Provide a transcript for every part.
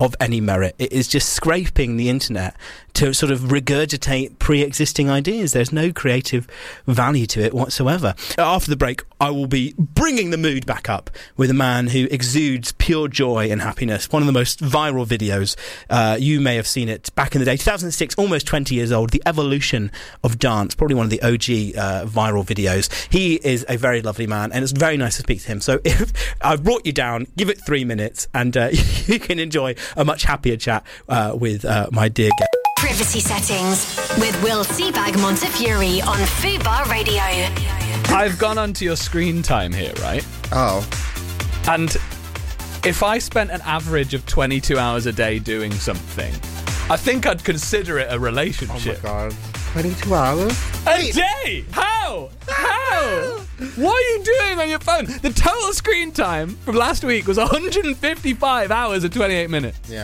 of any merit. It is just scraping the internet to sort of regurgitate pre-existing ideas. There's no creative value to it whatsoever. After the break, I will be bringing the mood back up with a man who exudes pure joy and happiness. One of the most viral videos, you may have seen it back in the day, 2006, almost 20 years old, The Evolution of Dance, probably one of the OG viral videos. He is a very lovely man, and it's very nice to speak to him. So if I've brought you down, give it 3 minutes, and you can enjoy a much happier chat with my dear guest. Privacy Settings with Will Seabag Montefiore on Fubar Radio. I've gone onto your screen time here, right? Oh. And if I spent an average of 22 hours a day doing something, I think I'd consider it a relationship. Oh my God. 22 hours? A day? How? What are you doing on your phone? The total screen time from last week was 155 hours and 28 minutes. Yeah.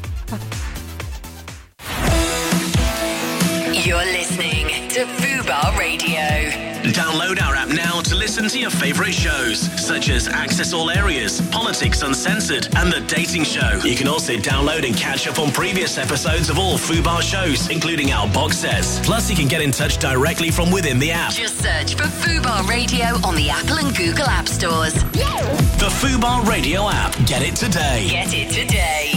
You're listening to Fubar Radio. Download our app now to listen to your favourite shows, such as Access All Areas, Politics Uncensored, and The Dating Show. You can also download and catch up on previous episodes of all Fubar shows, including our box sets. Plus, you can get in touch directly from within the app. Just search for Fubar Radio on the Apple and Google App Stores. The Fubar Radio app. Get it today. Get it today.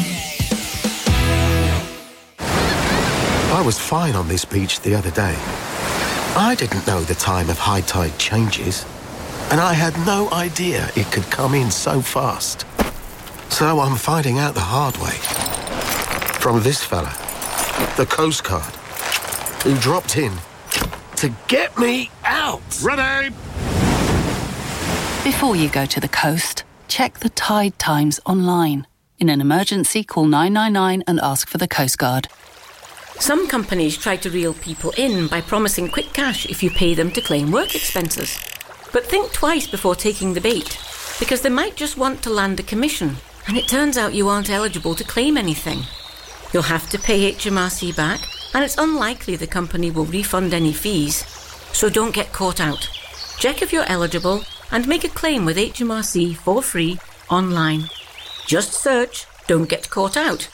I was fine on this beach the other day. I didn't know the time of high tide changes, and I had no idea it could come in so fast. So I'm finding out the hard way. From this fella, the Coast Guard, who dropped in to get me out. Ready! Before you go to the coast, check the tide times online. In an emergency, call 999 and ask for the Coast Guard. Some companies try to reel people in by promising quick cash if you pay them to claim work expenses. But think twice before taking the bait, because they might just want to land a commission, and it turns out you aren't eligible to claim anything. You'll have to pay HMRC back, and it's unlikely the company will refund any fees. So don't get caught out. Check if you're eligible and make a claim with HMRC for free online. Just search "Don't Get Caught Out."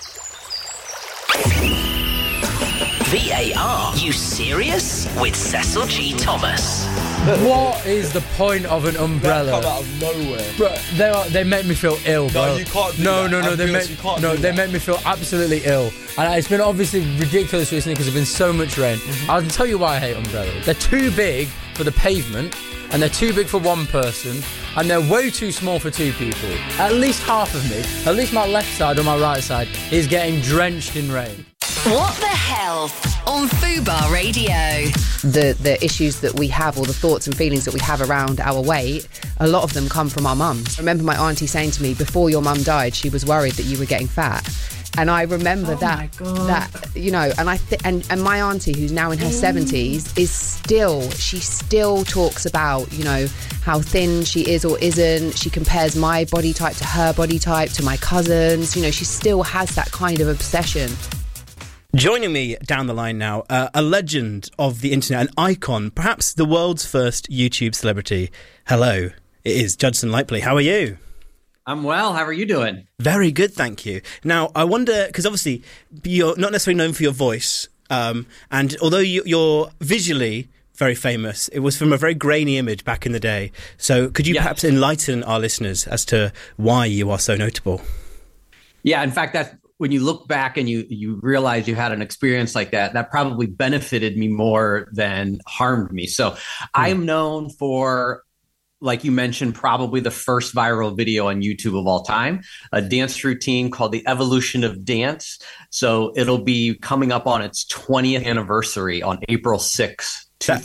VAR, you serious? With Cecil G. Thomas. What is the point of an umbrella? That come out of nowhere. Bro, they make me feel ill, bro. No, you can't do no, that. No, they make me feel absolutely ill. And it's been obviously ridiculous recently because there's been so much rain. Mm-hmm. I'll tell you why I hate umbrellas. They're too big for the pavement, and they're too big for one person, and they're way too small for two people. At least half of me, at least my left side or my right side, is getting drenched in rain. What the hell on Fubar Radio? The issues that we have, or the thoughts and feelings that we have around our weight, a lot of them come from our mums. I remember my auntie saying to me, before your mum died, she was worried that you were getting fat. And I remember that, you know, and and my auntie, who's now in her 70s, she still talks about, you know, how thin she is or isn't. She compares my body type to her body type, to my cousins. You know, she still has that kind of obsession. Joining me down the line now, a legend of the internet, an icon, perhaps the world's first YouTube celebrity. Hello, it is Judson Lightpley. How are you? I'm well. How are you doing? Very good, thank you. Now, I wonder, because obviously you're not necessarily known for your voice, and although you're visually very famous, it was from a very grainy image back in the day. So could you perhaps enlighten our listeners as to why you are so notable? Yeah, in fact, that's when you look back and you realize you had an experience like that, that probably benefited me more than harmed me. So I'm known for, like you mentioned, probably the first viral video on YouTube of all time, a dance routine called The Evolution of Dance. So it'll be coming up on its 20th anniversary on April 6th,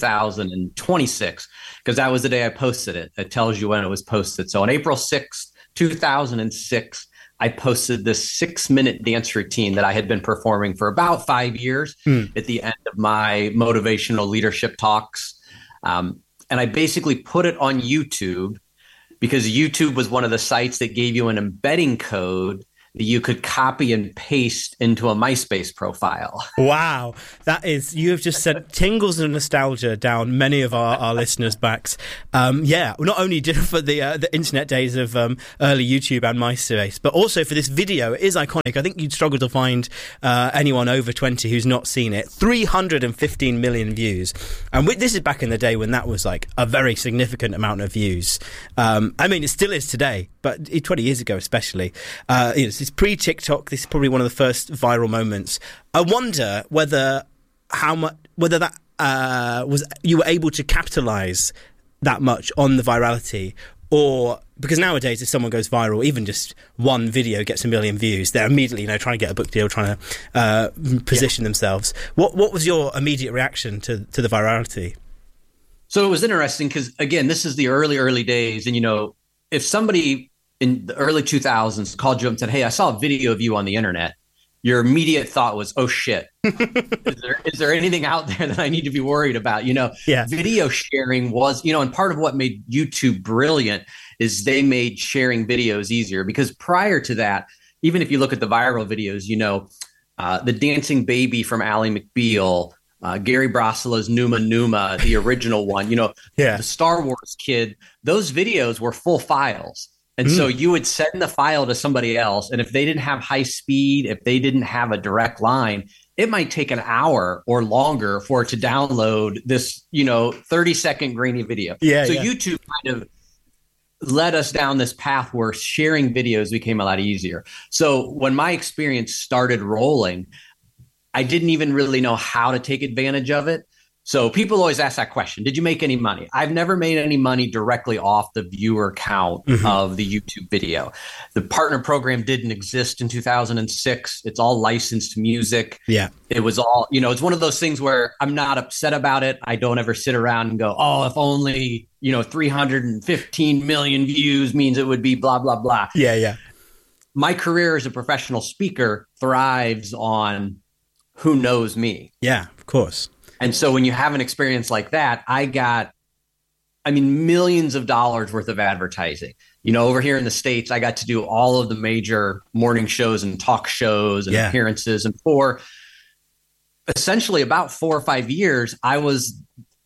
2026, because that was the day I posted it. It tells you when it was posted. So on April 6th, 2006, I posted this 6-minute dance routine that I had been performing for about 5 years at the end of my motivational leadership talks. And I basically put it on YouTube because YouTube was one of the sites that gave you an embedding code that you could copy and paste into a MySpace profile. Wow. You have just sent tingles of nostalgia down many of our listeners' backs. Not only for the internet days of early YouTube and MySpace, but also for this video. It is iconic. I think you'd struggle to find anyone over 20 who's not seen it. 315 million views. And this is back in the day when that was like a very significant amount of views. I mean, it still is today, but 20 years ago especially. It's pre-TikTok. This is probably one of the first viral moments. I wonder whether that was you were able to capitalize that much on the virality, or because nowadays if someone goes viral, even just one video gets 1 million views, they're immediately trying to get a book deal, trying to position themselves. What was your immediate reaction to the virality? So it was interesting because, again, this is the early days, and if somebody in the early 2000s called you up and said, "Hey, I saw a video of you on the internet," your immediate thought was, "Oh shit, is there anything out there that I need to be worried about?" Video sharing was, and part of what made YouTube brilliant is they made sharing videos easier, because prior to that, even if you look at the viral videos, the dancing baby from Ally McBeal, Gary Brasila's Numa Numa, the original one, the Star Wars kid, those videos were full files. And so you would send the file to somebody else, and if they didn't have high speed, if they didn't have a direct line, it might take an hour or longer for it to download this, 30-second grainy video. YouTube kind of led us down this path where sharing videos became a lot easier. So when my experience started rolling, I didn't even really know how to take advantage of it. So people always ask that question: did you make any money? I've never made any money directly off the viewer count of the YouTube video. The partner program didn't exist in 2006. It's all licensed music. Yeah. It was all, it's one of those things where I'm not upset about it. I don't ever sit around and go, "Oh, if only, 315 million views means it would be blah, blah, blah." Yeah. My career as a professional speaker thrives on who knows me. Yeah, of course. And so when you have an experience like that, I got, millions of dollars worth of advertising. Over here in the States, I got to do all of the major morning shows and talk shows and appearances. And for essentially about 4 or 5 years, I was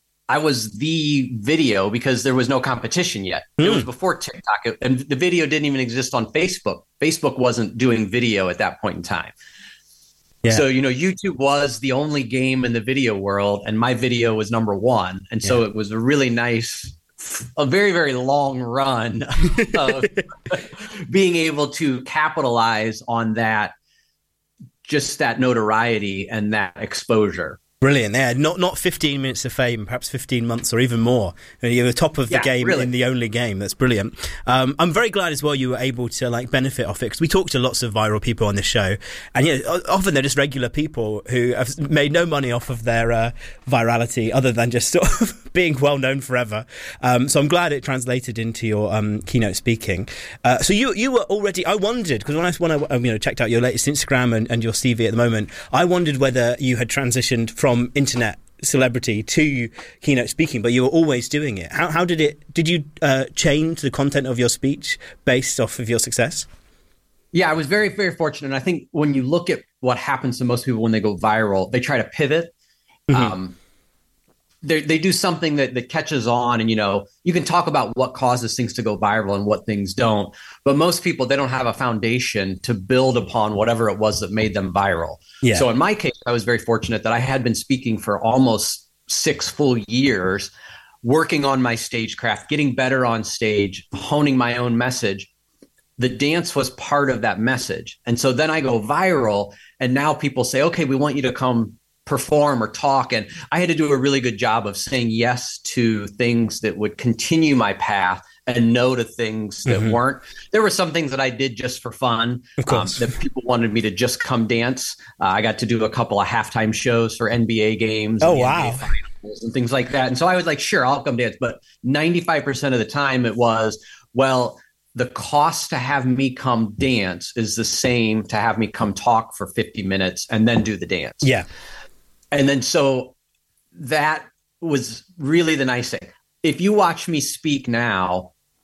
the video, because there was no competition yet. It was before TikTok, and the video didn't even exist on Facebook. Facebook wasn't doing video at that point in time. Yeah. So, YouTube was the only game in the video world, and my video was number one. And so it was a really nice, a very, very long run of being able to capitalize on that, just that notoriety and that exposure. Brilliant. Yeah, not 15 minutes of fame, perhaps 15 months or even more. You're the top of the game in the only game. That's brilliant. I'm very glad as well you were able to benefit off it, because we talk to lots of viral people on this show, and often they're just regular people who have made no money off of their virality other than just sort of being well known forever. So I'm glad it translated into your keynote speaking. So you were already, I wondered, because when I checked out your latest Instagram and your CV at the moment, I wondered whether you had transitioned from internet celebrity to keynote speaking, but you were always doing it. How did you change the content of your speech based off of your success? Yeah, I was very, very fortunate. And I think when you look at what happens to most people when they go viral, they try to pivot. They do something that catches on, and you can talk about what causes things to go viral and what things don't, but most people, they don't have a foundation to build upon whatever it was that made them viral. So in my case, I was very fortunate that I had been speaking for almost 6 full years, working on my stagecraft, getting better on stage, honing my own message. The dance was part of that message. And so then I go viral, and now people say, "Okay, we want you to come perform or talk." And I had to do a really good job of saying yes to things that would continue my path and no to things that weren't. There were some things that I did just for fun, of course, that people wanted me to just come dance. I got to do a couple of halftime shows for NBA games. Oh, wow. NBA finals and things like that. And so I was like, sure, I'll come dance. But 95% of the time it was, well, the cost to have me come dance is the same to have me come talk for 50 minutes and then do the dance. Yeah. And then so that was really the nice thing. If you watch me speak now,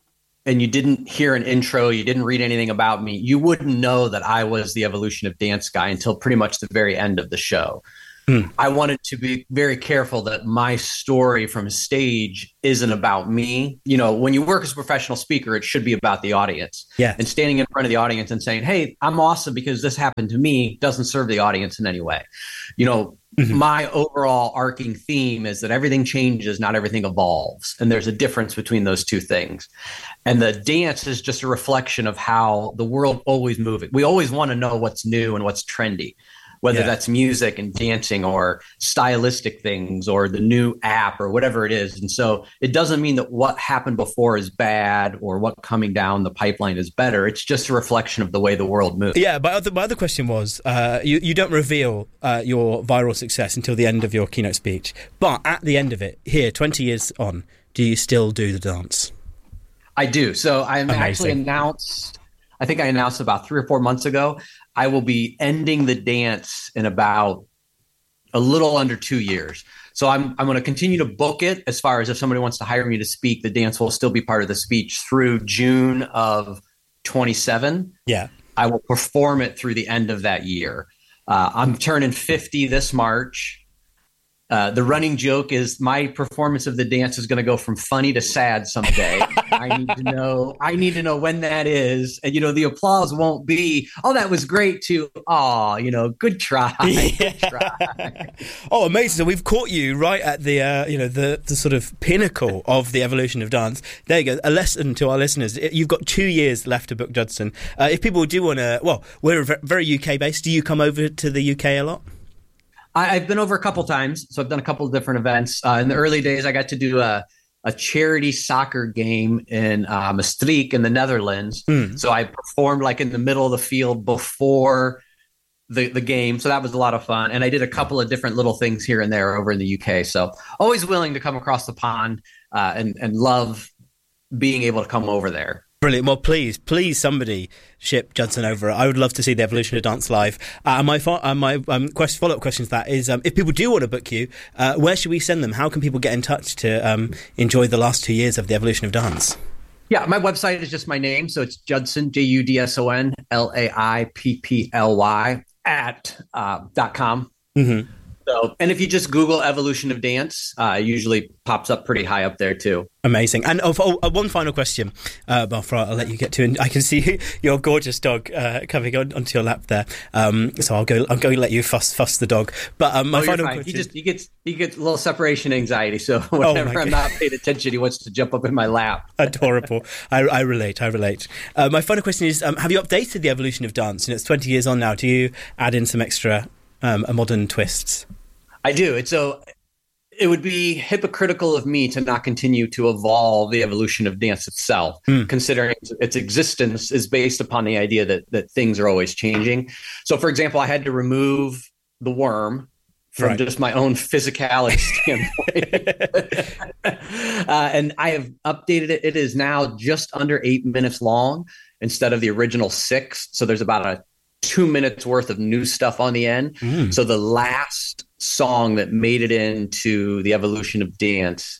and you didn't hear an intro, you didn't read anything about me, you wouldn't know that I was the Evolution of Dance guy until pretty much the very end of the show. I wanted to be very careful that my story from stage isn't about me. You know, when you work as a professional speaker, it should be about the audience. Yeah. And standing in front of the audience and saying, hey, I'm awesome because this happened to me, doesn't serve the audience in any way. You know, my overall arcing theme is that everything changes, not everything evolves. And there's a difference between those two things. And the dance is just a reflection of how the world always moving. We always want to know what's new and what's trendy, whether that's music and dancing or stylistic things or the new app or whatever it is. And so it doesn't mean that what happened before is bad or what coming down the pipeline is better. It's just a reflection of the way the world moves. Yeah, but my other question was, you don't reveal your viral success until the end of your keynote speech. But at the end of it, here, 20 years on, do you still do the dance? I do. So I'm actually announced, I think I announced about 3 or 4 months ago, I will be ending the dance in about a little under 2 years. So I'm going to continue to book it as far as if somebody wants to hire me to speak, the dance will still be part of the speech through June of 27. Yeah. I will perform it through the end of that year. I'm turning 50 this March. The running joke is my performance of the dance is going to go from funny to sad someday. I need to know when that is. And, you know, the applause won't be, oh, that was great too. Oh, you know, good try. Good try. Oh, amazing. So we've caught you right at the, the sort of pinnacle of the evolution of dance. There you go. A lesson to our listeners. You've got 2 years left to book Judson. If people do want to, well, we're very UK based. Do you come over to the UK a lot? I've been over a couple times, so I've done a couple of different events. In the early days, I got to do a charity soccer game in Maastricht in the Netherlands. So I performed like in the middle of the field before the game. So that was a lot of fun. And I did a couple of different little things here and there over in the UK. So always willing to come across the pond and love being able to come over there. Brilliant. Well, please, somebody ship Judson over. I would love to see the evolution of dance live. My follow-up question to that is, if people do want to book you, where should we send them? How can people get in touch to enjoy the last 2 years of the evolution of dance? Yeah, my website is just my name. So it's Judson, JUDSON, LAIPPLY @.com. Mm-hmm. So, and if you just Google Evolution of Dance, it usually pops up pretty high up there too. Amazing. And one final question, before I'll let you get to, and I can see your gorgeous dog coming onto your lap there. So I'll go let you fuss the dog. But my final question, he gets a little separation anxiety. So whenever I'm not paying attention, he wants to jump up in my lap. Adorable. I relate. My final question is, have you updated the evolution of dance? It's 20 years on now. Do you add in some extra modern twists? I do. So it would be hypocritical of me to not continue to evolve the evolution of dance itself, considering its existence is based upon the idea that things are always changing. So, for example, I had to remove the worm from just my own physicality standpoint. And I have updated it. It is now just under 8 minutes long instead of the original 6. So there's about 2 minutes worth of new stuff on the end. So the last song that made it into the evolution of dance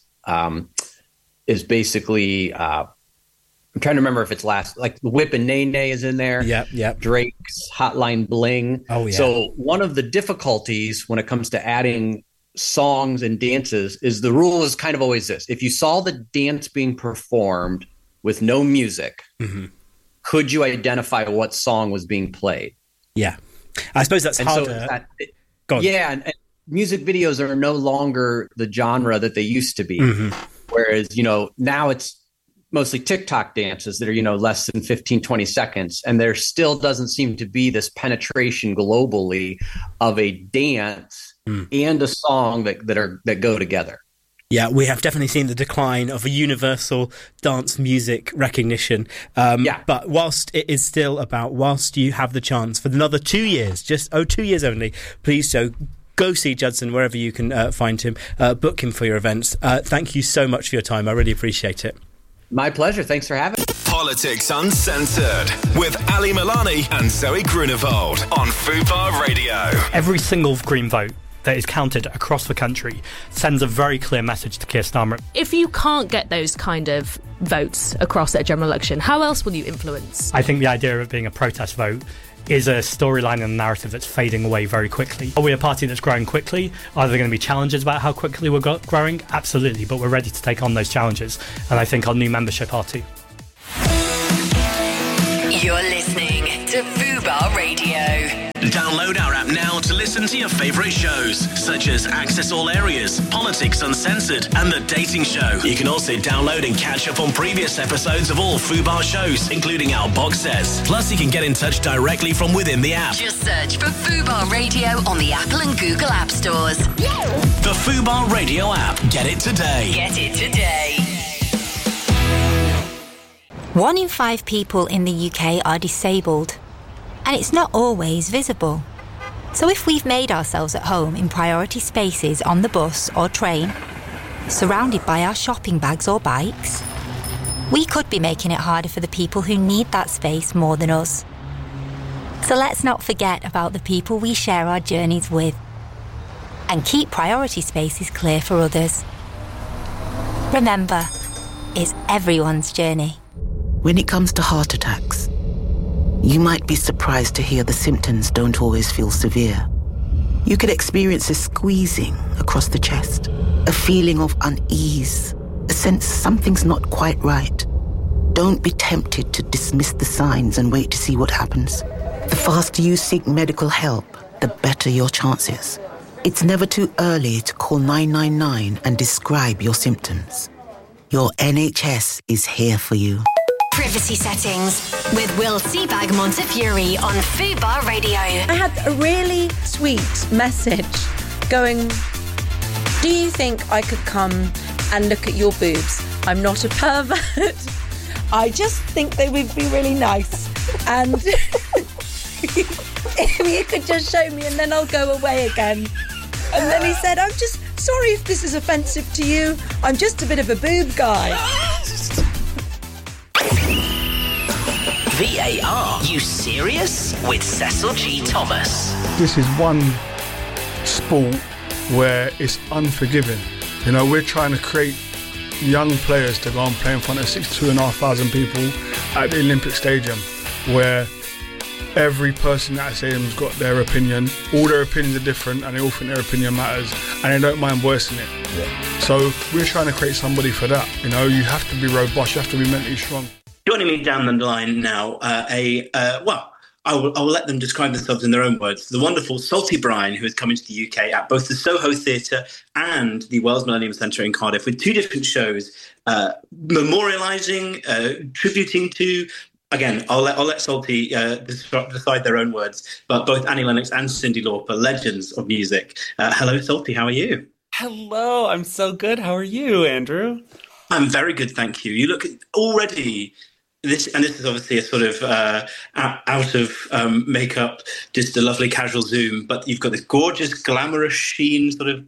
is basically I'm trying to remember if it's last, like Whip and Nay Nay is in there. Yep. Drake's Hotline Bling. Oh yeah. So one of the difficulties when it comes to adding songs and dances is the rule is kind of always this: if you saw the dance being performed with no music, could you identify what song was being played? Yeah, I suppose that's harder. And music videos are no longer the genre that they used to be. Whereas, now it's mostly TikTok dances that are, less than 15, 20 seconds. And there still doesn't seem to be this penetration globally of a dance and a song that go together. Yeah, we have definitely seen the decline of a universal dance music recognition. But whilst it is still about, whilst you have the chance for another 2 years, 2 years only, please go see Judson wherever you can find him, book him for your events. Thank you so much for your time. I really appreciate it. My pleasure. Thanks for having me. Politics Uncensored with Ali Milani and Zoe Grunewald on Fubar Radio. Every single Green vote that is counted across the country sends a very clear message to Keir Starmer. If you can't get those kind of votes across at a general election, how else will you influence? I think the idea of it being a protest vote is a storyline and a narrative that's fading away very quickly. Are we a party that's growing quickly? Are there going to be challenges about how quickly we're growing? Absolutely, but we're ready to take on those challenges, and I think our new membership are too. You're listening to Fubar Radio. Download our app now to listen to your favourite shows, such as Access All Areas, Politics Uncensored, and The Dating Show. You can also download and catch up on previous episodes of all Fubar shows, including our box sets. Plus, you can get in touch directly from within the app. Just search for Fubar Radio on the Apple and Google App Stores. The Fubar Radio app. Get it today. Get it today. 1 in 5 people in the UK are disabled, and it's not always visible. So if we've made ourselves at home in priority spaces on the bus or train, surrounded by our shopping bags or bikes, we could be making it harder for the people who need that space more than us. So let's not forget about the people we share our journeys with, and keep priority spaces clear for others. Remember, it's everyone's journey. When it comes to heart attacks, you might be surprised to hear the symptoms don't always feel severe. You could experience a squeezing across the chest, a feeling of unease, a sense something's not quite right. Don't be tempted to dismiss the signs and wait to see what happens. The faster you seek medical help, the better your chances. It's never too early to call 999 and describe your symptoms. Your NHS is here for you. Privacy settings with Will Seabag Montefiore on Fubar Radio. I had a really sweet message going, do you think I could come and look at your boobs? I'm not a pervert. I just think they would be really nice. And if you could just show me and then I'll go away again. And then he said, I'm just sorry if this is offensive to you. I'm just a bit of a boob guy. VAR, you serious? With Cecil G. Thomas. This is one sport where it's unforgiving. You know, we're trying to create young players to go and play in front of 62,500 people at the Olympic Stadium, where every person at that stadium's got their opinion. All their opinions are different and they all think their opinion matters and they don't mind voicing it. Yeah. So we're trying to create somebody for that. You know, you have to be robust, you have to be mentally strong. Joining me down the line now, I will let them describe themselves in their own words. The wonderful Salty Brine, who has come into the UK at both the Soho Theatre and the Wells Millennium Centre in Cardiff with 2 different shows, memorialising, tributing to. Again, I'll let Salty decide their own words. But both Annie Lennox and Cyndi Lauper, legends of music. Hello, Salty. How are you? Hello. I'm so good. How are you, Andrew? I'm very good, thank you. You look already. This is obviously a sort of out of makeup, just a lovely casual Zoom. But you've got this gorgeous, glamorous sheen sort of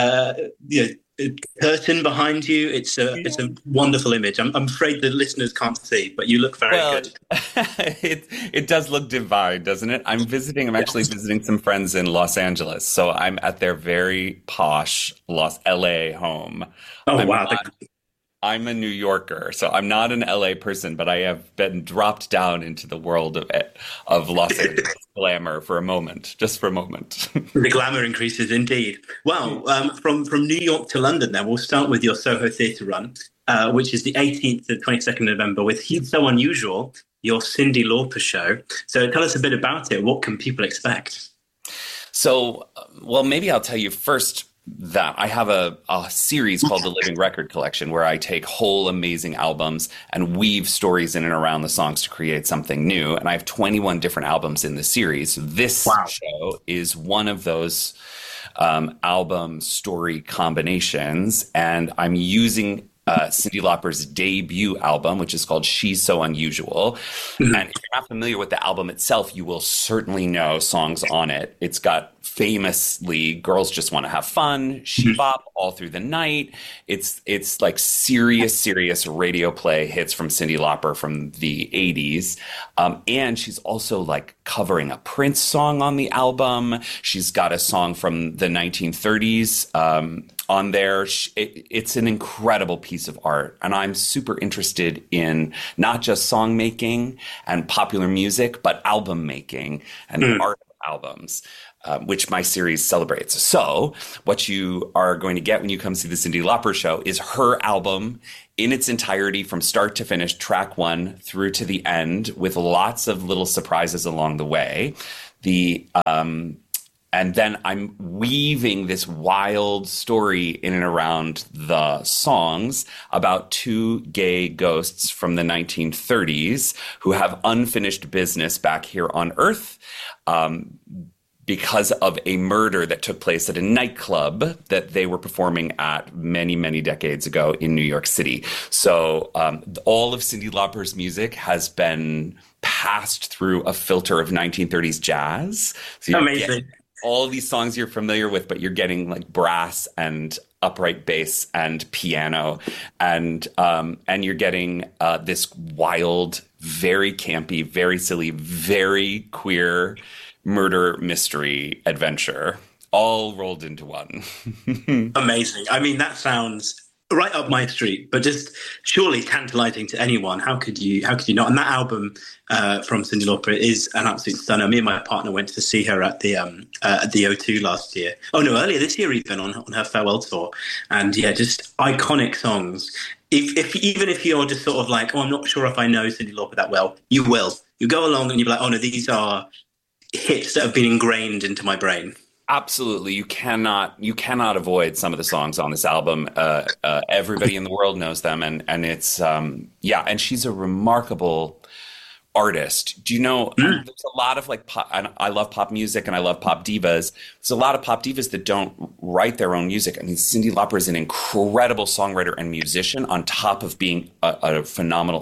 curtain behind you. It's a wonderful image. I'm afraid the listeners can't see, but you look very good. It does look divine, doesn't it? I'm actually visiting some friends in Los Angeles, so I'm at their very posh LA home. Oh, wow. I'm a New Yorker, so I'm not an LA person, but I have been dropped down into the world of Los Angeles glamour for a moment, just for a moment. The glamour increases indeed. Well, from New York to London then, we'll start with your Soho Theatre run, which is the 18th to 22nd November with He's So Unusual, your Cyndi Lauper show. So tell us a bit about it. What can people expect? So, well, maybe I'll tell you first that I have a series called The Living Record Collection where I take whole amazing albums and weave stories in and around the songs to create something new. And I have 21 different albums in the series. This show is one of those album story combinations. And I'm using Cyndi Lauper's debut album, which is called She's So Unusual. And if you're not familiar with the album itself, you will certainly know songs on it. It's got famously Girls Just Want to Have Fun, She Bop, All Through the Night. It's like serious radio play hits from Cyndi Lauper from the 80s. And she's also like covering a Prince song on the album. She's got a song from the 1930s on there. It's an incredible piece of art. And I'm super interested in not just song making and popular music, but album making and art albums, which my series celebrates. So what you are going to get when you come see the Cyndi Lauper show is her album in its entirety from start to finish, track one through to the end, with lots of little surprises along the way. And then I'm weaving this wild story in and around the songs about two gay ghosts from the 1930s who have unfinished business back here on Earth because of a murder that took place at a nightclub that they were performing at many decades ago in New York City. So all of Cyndi Lauper's music has been passed through a filter of 1930s jazz. So amazing. All these songs you're familiar with, but you're getting like brass and upright bass and piano, and you're getting this wild, very campy, very silly, very queer murder mystery adventure, all rolled into one. Amazing. I mean, that sounds right up my street, but just surely tantalizing to anyone. How could you not? And that album from Cyndi Lauper is an absolute stunner. Me and my partner went to see her at the O2 last year. Oh no, earlier this year even on her farewell tour. And yeah, just iconic songs. Even if you're just sort of like, oh, I'm not sure if I know Cyndi Lauper that well, you will. You go along and you'll be like, oh no, these are hits that have been ingrained into my brain. Absolutely. You cannot avoid some of the songs on this album. Everybody in the world knows them. And it's, and she's a remarkable artist. Do you know, there's a lot of like pop, and I love pop music and I love pop divas. There's a lot of pop divas that don't write their own music. I mean, Cyndi Lauper is an incredible songwriter and musician on top of being a phenomenal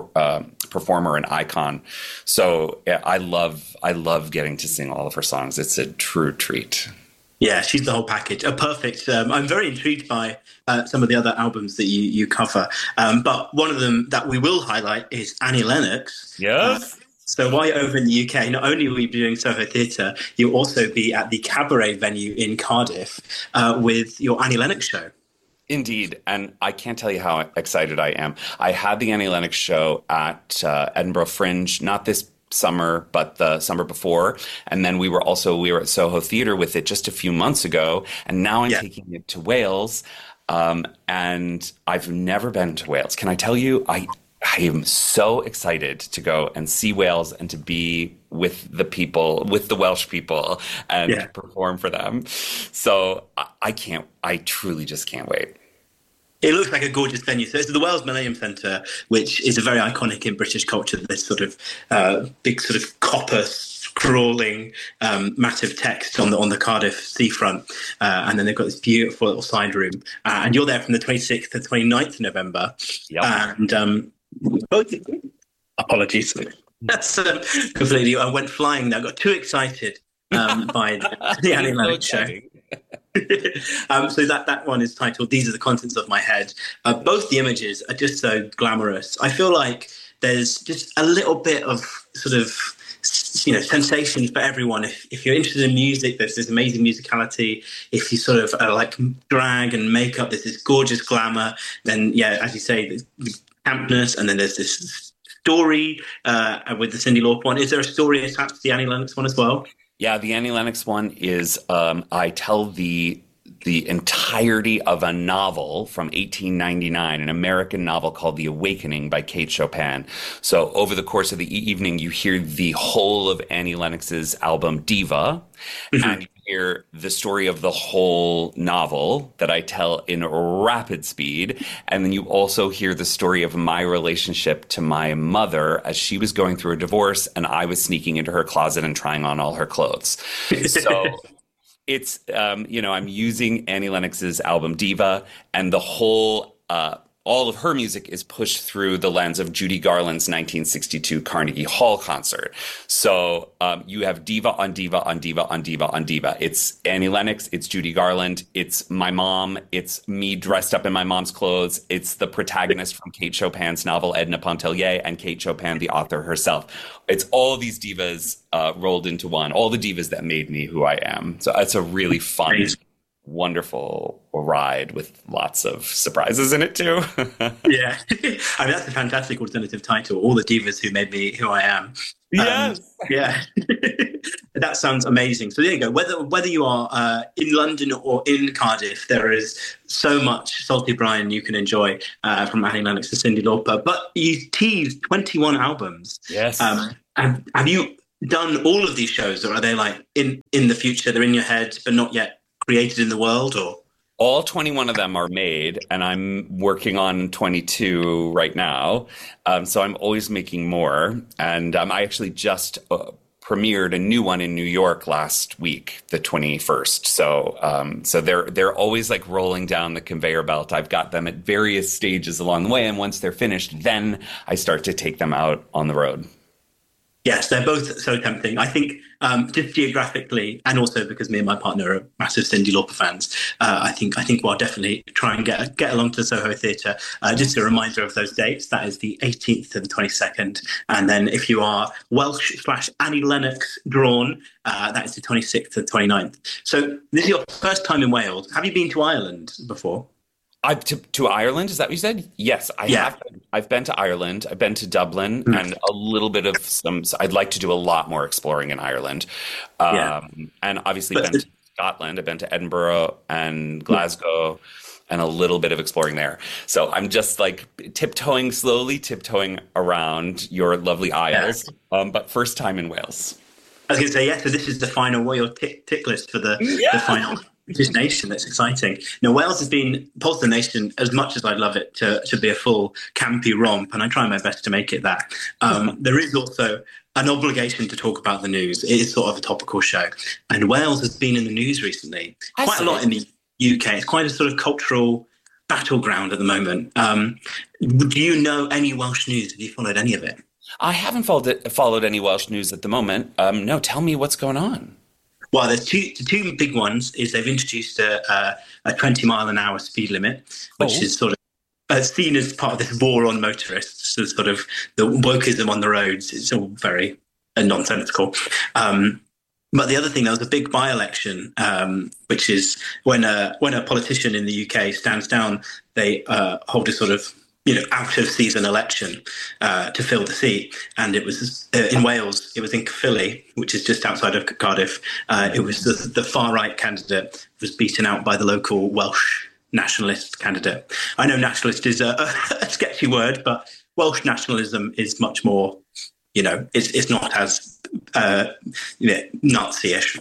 performer and icon. So yeah, I love getting to sing all of her songs. It's a true treat. Yeah, she's the whole package. Perfect. I'm very intrigued by some of the other albums that you cover. But one of them that we will highlight is Annie Lennox. Yes. So while you're over in the UK, not only will you be doing Soho Theatre, you'll also be at the Cabaret venue in Cardiff with your Annie Lennox show. Indeed. And I can't tell you how excited I am. I had the Annie Lennox show at Edinburgh Fringe, not this summer, but the summer before. And then we were at Soho Theatre with it just a few months ago. And now I'm taking it to Wales. And I've never been to Wales. Can I tell you, I am so excited to go and see Wales and to be with the people, with the Welsh people, and perform for them. So I truly just can't wait. It looks like a gorgeous venue. So it's the Wales Millennium Centre, which is very iconic in British culture. This sort of big sort of copper scrawling massive text on the Cardiff seafront. And then they've got this beautiful little side room. And you're there from the 26th to 29th of November. Yep. And apologies. That's completely. I went flying there. I got too excited by the Annie Lennox show. So that one is titled "These Are the Contents of My Head." Both the images are just so glamorous. I feel like there's just a little bit of sort of sensation for everyone. If you're interested in music, there's this amazing musicality. If you sort of like drag and makeup, there's this gorgeous glamour. Then as you say, the campness, and then there's this story with the Cyndi Lauper one. Is there a story attached to the Annie Lennox one as well? Yeah, the Annie Lennox one is I tell the entirety of a novel from 1899, an American novel called The Awakening by Kate Chopin. So over the course of the evening, you hear the whole of Annie Lennox's album Diva, and you hear the story of the whole novel that I tell in rapid speed. And then you also hear the story of my relationship to my mother as she was going through a divorce and I was sneaking into her closet and trying on all her clothes. So it's, I'm using Annie Lennox's album Diva and the whole all of her music is pushed through the lens of Judy Garland's 1962 Carnegie Hall concert. So you have diva on diva on diva on diva on diva. It's Annie Lennox, it's Judy Garland, it's my mom, it's me dressed up in my mom's clothes, it's the protagonist from Kate Chopin's novel Edna Pontellier, and Kate Chopin, the author herself. It's all these divas rolled into one, all the divas that made me who I am. So it's a really fun, wonderful ride with lots of surprises in it too. Yeah. I mean, that's a fantastic alternative title, All the Divas Who Made Me Who I Am. Yes. Yeah. That sounds amazing. So there you go. Whether you are in London or in Cardiff, there is so much Salty Brian you can enjoy from Annie Lennox to Cyndi Lauper. But you teased 21 albums. Yes. Have you done all of these shows, or are they like in the future, they're in your head but not yet created in the world? Or all 21 of them are made, and I'm working on 22 right now. So I'm always making more. And I actually just premiered a new one in New York last week, the 21st. So they're always like rolling down the conveyor belt. I've got them at various stages along the way, and once they're finished, then I start to take them out on the road. Yes, they're both so tempting. I think just geographically, and also because me and my partner are massive Cyndi Lauper fans, I think we'll definitely try and get along to Soho Theatre. Just a reminder of those dates. That is the 18th to the 22nd. And then if you are Welsh/Annie Lennox drawn, that is the 26th to the 29th. So this is your first time in Wales. Have you been to Ireland before? To Ireland, is that what you said? Yes, I have. I've been to Ireland. I've been to Dublin and a little bit of some. I'd like to do a lot more exploring in Ireland, and obviously been to Scotland. I've been to Edinburgh and Glasgow, and a little bit of exploring there. So I'm just like slowly tiptoeing around your lovely Isles, but first time in Wales. I was going to say, so this is the final royal tick list for the final British nation. That's exciting. Now, Wales has been Polestar Nation, as much as I'd love it to be a full campy romp, and I try my best to make it that. There is also an obligation to talk about the news. It is sort of a topical show. And Wales has been in the news recently, quite a lot in the UK. It's quite a sort of cultural battleground at the moment. Do you know any Welsh news? Have you followed any of it? I haven't followed any Welsh news at the moment. No, tell me what's going on. Well, there's two big ones. Is they've introduced a 20-mile-an-hour speed limit, which is sort of seen as part of this war on motorists, so sort of the wokeism on the roads. It's all very nonsensical. But the other thing, there was a big by-election, which is when a politician in the UK stands down, they hold a sort of out-of-season election to fill the seat. And it was in Wales, it was in Caerphilly, which is just outside of Cardiff. It was the far-right candidate was beaten out by the local Welsh nationalist candidate. I know nationalist is a sketchy word, but Welsh nationalism is much more, it's not as Nazi-ish.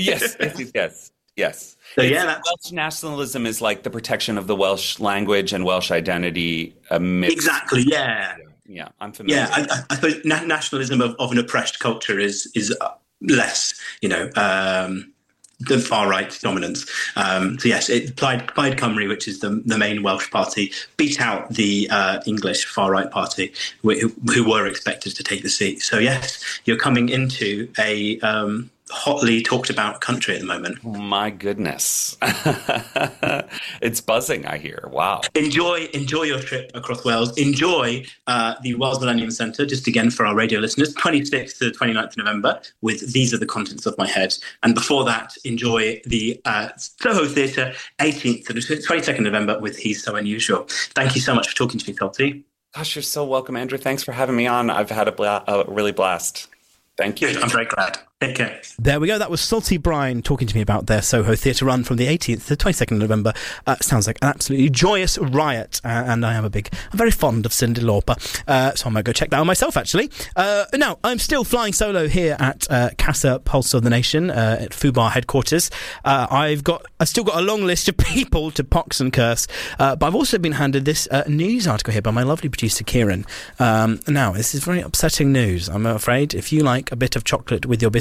Yes. So Welsh nationalism is like the protection of the Welsh language and Welsh identity. Exactly. Yeah. Yeah, I'm familiar. Yeah, I suppose nationalism of an oppressed culture is less, the far right dominance. So yes, Plaid Cymru, which is the main Welsh party, beat out the English far right party, who were expected to take the seat. So yes, you're coming into a hotly talked about country at the moment. Oh my goodness. It's buzzing, I hear. Wow. Enjoy your trip across Wales. Enjoy the Wales Millennium Centre, just again for our radio listeners, 26th to 29th November, with These Are the Contents of My Head. And before that, enjoy the Soho Theatre, 18th to 22nd November, with He's So Unusual. Thank you so much for talking to me, Salty. Gosh, you're so welcome, Andrew. Thanks for having me on. I've had a really blast. Thank you. I'm very glad. Take care. There we go. That was Salty Brian talking to me about their Soho Theatre run from the 18th to the 22nd of November. Sounds like an absolutely joyous riot, and I'm very fond of Cyndi Lauper, so I might go check that out myself, actually. Now, I'm still flying solo here at Casa Pulse of the Nation at Fubar headquarters. I've still got a long list of people to pox and curse, but I've also been handed this news article here by my lovely producer, Kieran. Now, this is very upsetting news, I'm afraid. If you like a bit of chocolate with your biscuits,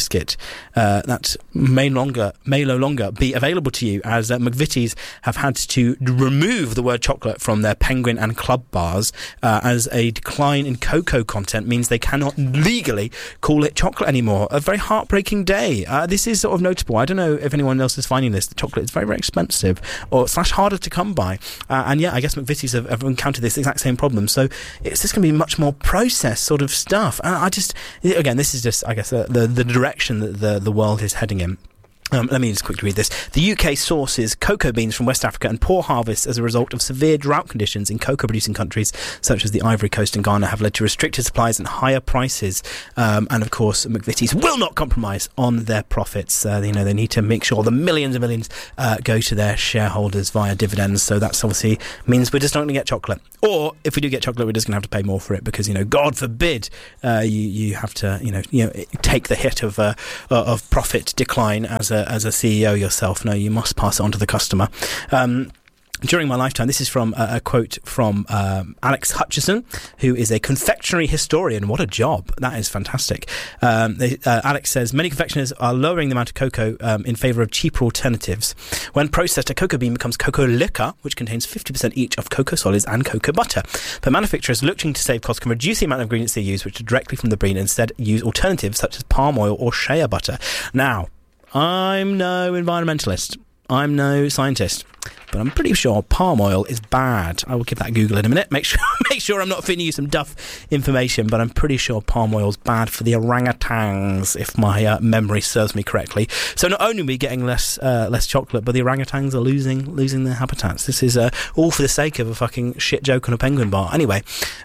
biscuit that may no longer be available to you, as McVitie's have had to remove the word chocolate from their Penguin and Club bars, as a decline in cocoa content means they cannot legally call it chocolate anymore. A very heartbreaking day. This is sort of notable. I don't know if anyone else is finding this. The chocolate is very, very expensive or / harder to come by. And yeah, I guess McVitie's have encountered this exact same problem. So it's just going to be much more processed sort of stuff. And again, this is just, I guess, the direction that the world is heading in. Let me just quickly read this. The UK sources cocoa beans from West Africa, and poor harvests as a result of severe drought conditions in cocoa-producing countries such as the Ivory Coast and Ghana have led to restricted supplies and higher prices. And of course, McVitie's will not compromise on their profits. They need to make sure the millions and millions go to their shareholders via dividends. So that's obviously means we're just not going to get chocolate. Or if we do get chocolate, we're just going to have to pay more for it because, God forbid, you have to, take the hit of profit decline as a CEO yourself. No, you must pass it on to the customer. During my lifetime, this is from a quote from Alex Hutchison, who is a confectionery historian. What a job. That is fantastic. Alex says, many confectioners are lowering the amount of cocoa in favour of cheaper alternatives. When processed, a cocoa bean becomes cocoa liquor, which contains 50% each of cocoa solids and cocoa butter. But manufacturers looking to save costs can reduce the amount of ingredients they use, which are directly from the bean, and instead use alternatives such as palm oil or shea butter. Now, I'm no environmentalist. I'm no scientist, but I'm pretty sure palm oil is bad. I will give that a Google in a minute. Make sure I'm not feeding you some duff information, but I'm pretty sure palm oil is bad for the orangutans, if my memory serves me correctly. So not only are we getting less chocolate, but the orangutans are losing their habitats. This is all for the sake of a fucking shit joke on a penguin bar. Anyway,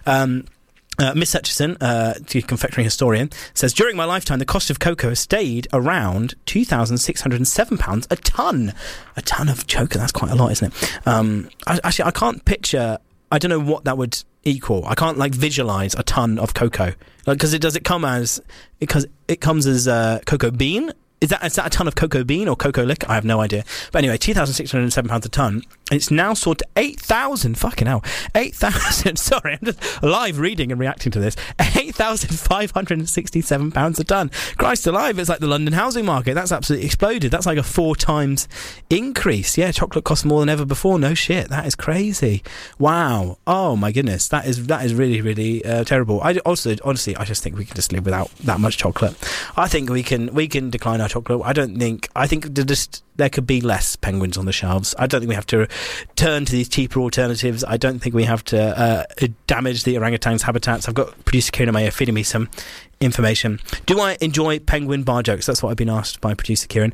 Miss Hutchison, confectionery historian, says, during my lifetime, the cost of cocoa has stayed around £2,607 a tonne. A tonne of chocolate, that's quite a lot, isn't it? I can't picture, I don't know what that would equal. I can't, visualise a tonne of cocoa. Because it comes as cocoa bean? Is that a tonne of cocoa bean or cocoa liquor? I have no idea. But anyway, £2,607 a tonne. It's now sold to 8,000. Fucking hell. 8,000. Sorry, I'm just live reading and reacting to this. £8,567 a tonne. Christ alive, it's like the London housing market. That's absolutely exploded. That's like a 4 times increase. Yeah, chocolate costs more than ever before. No shit. That is crazy. Wow. Oh my goodness. That is really, really terrible. Honestly, I just think we can just live without that much chocolate. I think we can decline our chocolate. I think there could be less penguins on the shelves. I don't think we have to turn to these cheaper alternatives. I don't think we have to damage the orangutans' habitats. I've got producer Kieran Mayer feeding me some information. Do I enjoy penguin bar jokes? That's what I've been asked by producer Kieran.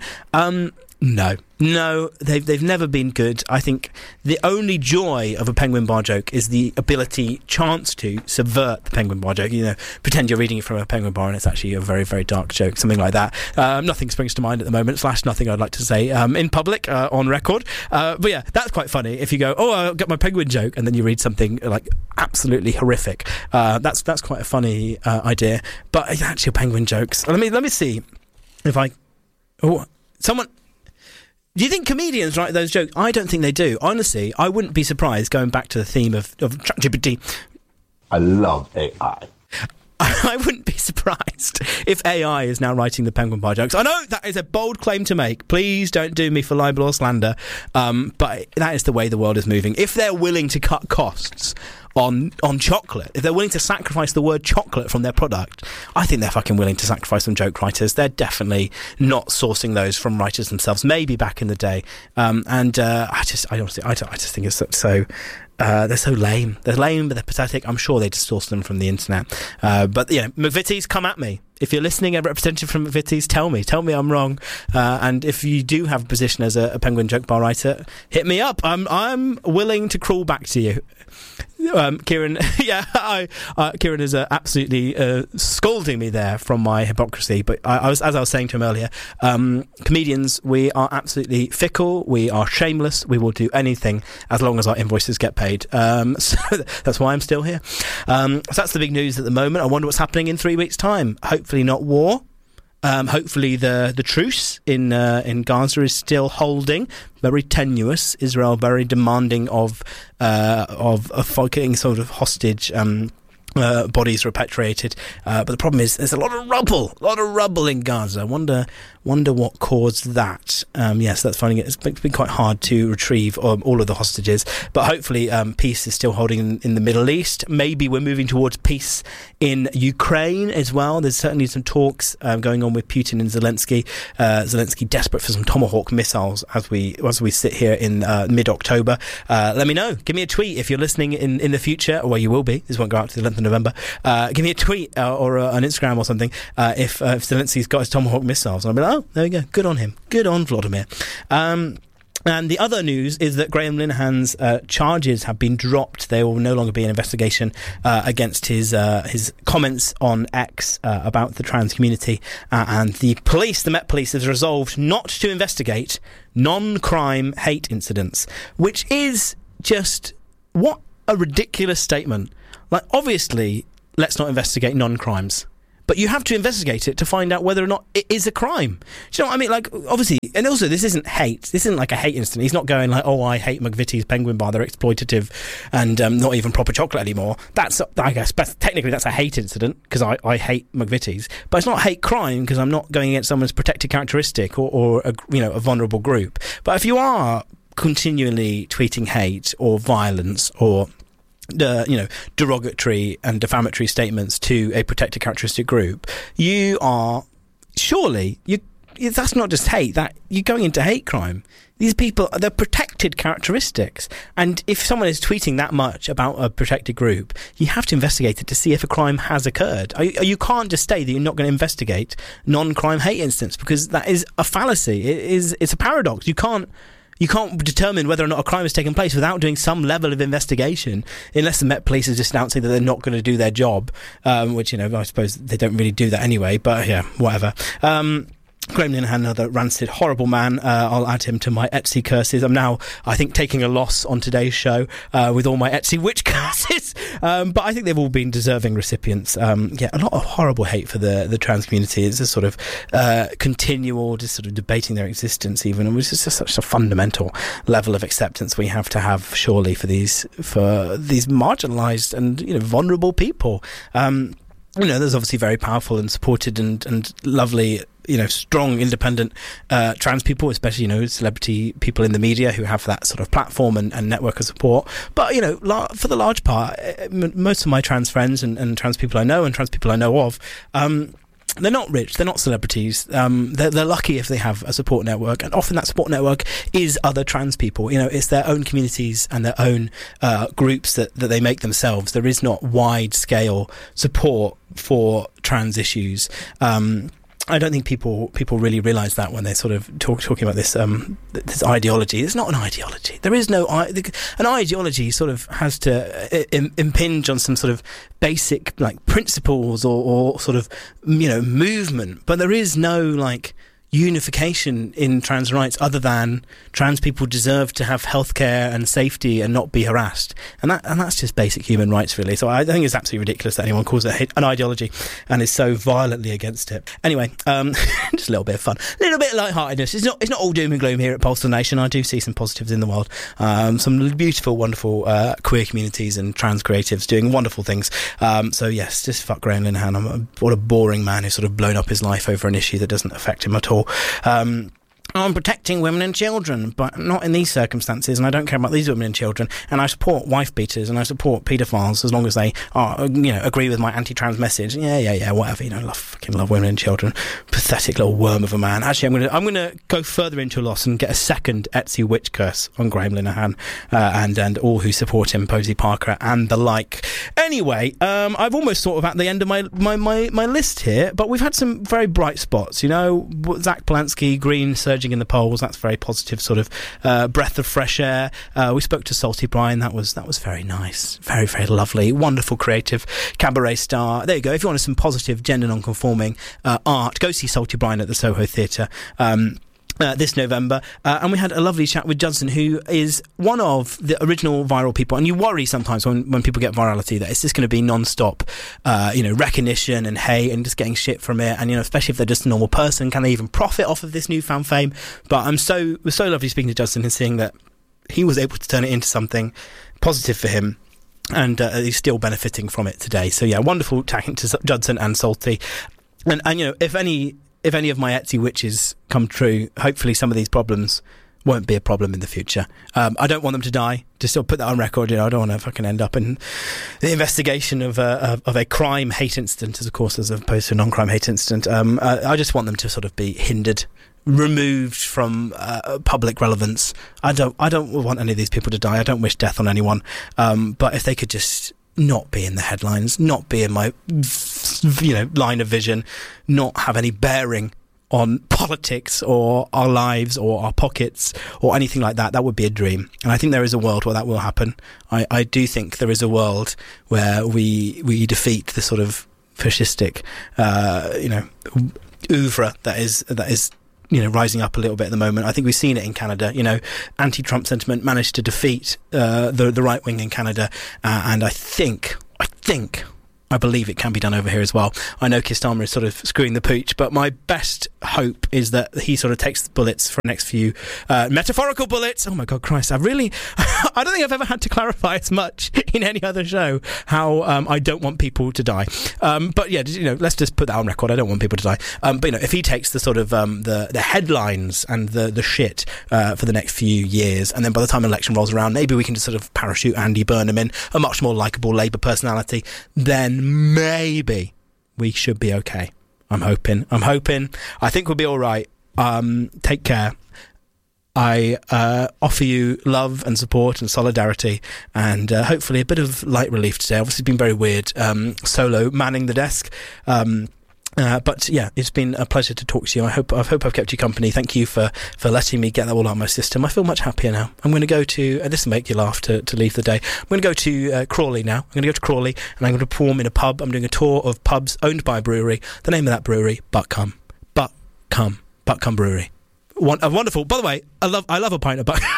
No, they've never been good. I think the only joy of a penguin bar joke is the chance to subvert the penguin bar joke. Pretend you're reading it from a penguin bar and it's actually a very, very dark joke, something like that. Nothing springs to mind at the moment, / nothing I'd like to say in public, on record. But yeah, that's quite funny. If you go, I got my penguin joke, and then you read something absolutely horrific. That's quite a funny idea. But it's actually penguin jokes. Let me see if I... someone... Do you think comedians write those jokes? I don't think they do. Honestly, I wouldn't be surprised, going back to the theme of ChatGPT. I love AI. I wouldn't be surprised if AI is now writing the penguin bar jokes. I know that is a bold claim to make. Please don't do me for libel or slander. But that is the way the world is moving. If they're willing to cut costs on chocolate, if they're willing to sacrifice the word chocolate from their product, I think they're fucking willing to sacrifice some joke writers. They're definitely not sourcing those from writers themselves. Maybe back in the day, I just think it's so. They're so lame. They're lame, but they're pathetic. I'm sure they just source them from the internet. But McVitie's, come at me. If you're listening, a representative from McVitie's, tell me I'm wrong. And if you do have a position as a penguin joke bar writer, hit me up. I'm willing to crawl back to you. Kieran, Kieran is absolutely scolding me there from my hypocrisy. But as I was saying to him earlier, comedians, we are absolutely fickle. We are shameless. We will do anything as long as our invoices get paid. So that's why I'm still here. So that's the big news at the moment. I wonder what's happening in 3 weeks' time. Hopefully not war. Hopefully the truce in Gaza is still holding. Very tenuous. Israel very demanding of getting sort of hostage bodies repatriated. But the problem is there's a lot of rubble in Gaza. Wonder what caused that. Yes, that's finding it's been quite hard to retrieve all of the hostages. But hopefully peace is still holding in the Middle East. Maybe we're moving towards peace in Ukraine as well. There's certainly some talks going on with Putin and Zelensky. Zelensky desperate for some Tomahawk missiles as we sit here in mid-October. Let me know. Give me a tweet if you're listening in the future. Well, you will be. This won't go out to the 11th of November. Give me a tweet or an Instagram or something if Zelensky's got his Tomahawk missiles. And I'll be like, oh, there we go. Good on him. Good on Vladimir. And the other news is that Graham Linehan's charges have been dropped. There will no longer be an investigation against his comments on X about the trans community. And the Met Police, has resolved not to investigate non-crime hate incidents, which is just, what a ridiculous statement. Like, obviously, let's not investigate non-crimes. But you have to investigate it to find out whether or not it is a crime. Do you know what I mean? Like, obviously, and also this isn't hate. This isn't like a hate incident. He's not going like, oh, I hate McVitie's Penguin Bar. They're exploitative and not even proper chocolate anymore. That's, I guess, technically that's a hate incident because I hate McVitie's. But it's not hate crime because I'm not going against someone's protected characteristic or a vulnerable group. But if you are continually tweeting hate or violence or derogatory and defamatory statements to a protected characteristic group, you are surely that's not just hate, that you're going into hate crime. These people, they're protected characteristics, and if someone is tweeting that much about a protected group, you have to investigate it to see if a crime has occurred. You can't just say that you're not going to investigate non-crime hate incidents, because that is a fallacy. It's a paradox. You can't determine whether or not a crime has taken place without doing some level of investigation, unless the Met Police is just announcing that they're not going to do their job, which, I suppose they don't really do that anyway, but yeah, whatever. Graham Linehan, another rancid, horrible man. I'll add him to my Etsy curses. I'm now, I think, taking a loss on today's show with all my Etsy witch curses. But I think they've all been deserving recipients. A lot of horrible hate for the trans community. It's a sort of continual, just sort of debating their existence even. And it's just such a fundamental level of acceptance we have to have, surely, for these marginalised and vulnerable people. There's obviously very powerful and supported and lovely, strong, independent trans people, especially, celebrity people in the media who have that sort of platform and network of support. But, for the large part, most of my trans friends and trans people I know and trans people I know of, they're not rich, they're not celebrities, they're lucky if they have a support network, and often that support network is other trans people. It's their own communities and their own groups that they make themselves. There is not wide-scale support for trans issues. I don't think people really realise that when they're sort of talking about this this ideology. It's not an ideology. There is no an ideology. Sort of has to impinge on some sort of basic principles or sort of movement. But there is no unification in trans rights other than trans people deserve to have healthcare and safety and not be harassed, and that's just basic human rights, really. So I think it's absolutely ridiculous that anyone calls it an ideology and is so violently against it. Anyway, just a little bit of fun, a little bit of lightheartedness. It's not all doom and gloom here at Polestar Nation. I do see some positives in the world, some beautiful, wonderful queer communities and trans creatives doing wonderful things. So yes, just fuck Graham Linehan. What a boring man who's sort of blown up his life over an issue that doesn't affect him at all. I'm protecting women and children, but not in these circumstances, and I don't care about these women and children, and I support wife beaters and I support paedophiles as long as they agree with my anti-trans message. Yeah, whatever. Fucking love women and children. Pathetic little worm of a man. Actually, I'm gonna go further into loss and get a second Etsy witch curse on Graham Linehan and all who support him, Posey Parker and the like. Anyway, I've almost sort of at the end of my list here, but we've had some very bright spots. Zach Polanski, Green surging in the polls. That's very positive, sort of breath of fresh air. We spoke to Salty Brian. That was very nice, very, very lovely, wonderful, creative cabaret star. There you go. If you wanted some positive gender non-conforming art, go see Salty Brian at the Soho Theatre this November, and we had a lovely chat with Judson, who is one of the original viral people. And you worry sometimes when people get virality that it's just going to be non-stop recognition and hate and just getting shit from it, and especially if they're just a normal person, can they even profit off of this newfound fame? But it was so lovely speaking to Judson and seeing that he was able to turn it into something positive for him. and he's still benefiting from it today. So yeah, wonderful talking to Judson and Salty. And if any of my Etsy wishes come true, hopefully some of these problems won't be a problem in the future. I don't want them to die. To still put that on record, I don't want to fucking end up in the investigation of a crime hate incident, as opposed to a non-crime hate incident. I just want them to sort of be hindered, removed from public relevance. I don't want any of these people to die. I don't wish death on anyone. But if they could just not be in the headlines, not be in my line of vision, not have any bearing on politics or our lives or our pockets or anything like that, that would be a dream. And I think there is a world where that will happen. I do think there is a world where we defeat the sort of fascistic, oeuvre that is rising up a little bit at the moment. I think we've seen it in Canada. Anti-Trump sentiment managed to defeat the right wing in Canada, and I believe it can be done over here as well. I know Keir Starmer is sort of screwing the pooch, but my best hope is that he sort of takes the bullets for the next few metaphorical bullets. Oh my God, Christ! I don't think I've ever had to clarify as much in any other show how I don't want people to die. But yeah, let's just put that on record. I don't want people to die. But if he takes the sort of the headlines and the shit for the next few years, and then by the time an election rolls around, maybe we can just sort of parachute Andy Burnham in, a much more likeable Labour personality, then maybe we should be okay. I'm hoping. I think we'll be all right. Take care. I offer you love and support and solidarity, and hopefully a bit of light relief today. Obviously, it's been very weird solo manning the desk. But yeah, it's been a pleasure to talk to you. I hope I've kept you company. Thank you for letting me get that all out of my system. I feel much happier now. I'm going to go to this will make you laugh to leave the day. I'm going to go to Crawley now. I'm going to go to Crawley and I'm going to perform in a pub. I'm doing a tour of pubs owned by a brewery. The name of that brewery, Buckcombe Brewery. Wonderful. By the way, I love a pint of Buck.